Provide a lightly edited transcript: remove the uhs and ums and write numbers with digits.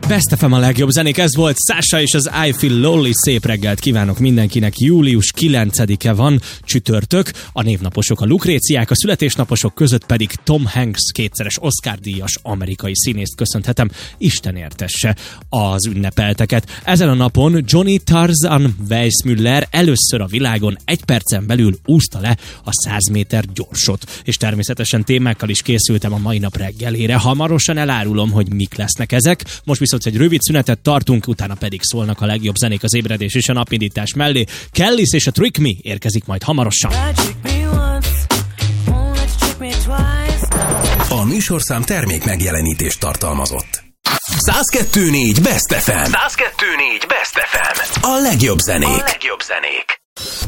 Best FM a legjobb zenék, ez volt Sasha és az I Feel Lonely. Szép reggelt kívánok mindenkinek, július 9-e van, csütörtök, a névnaposok a Lukréciák, a születésnaposok között pedig Tom Hanks, kétszeres Oscar-díjas amerikai színészt köszönhetem, Isten értesse az ünnepelteket. Ezen a napon Johnny Tarzan Weissmuller először a világon 1 percen belül úszta le a 100 méter gyorsot, és természetesen témákkal is készültem a mai nap reggelére. Hamarosan elárulom, hogy mik lesznek ezek. Most viszont egy rövid szünetet tartunk, utána pedig szólnak a legjobb zenék az ébredés és a napindítás mellé. Kellys és a Trick Me érkezik majd hamarosan. A műsorszám termék megjelenítést tartalmazott. 102.4 Best FM. 102.4 Best FM. A legjobb zenék.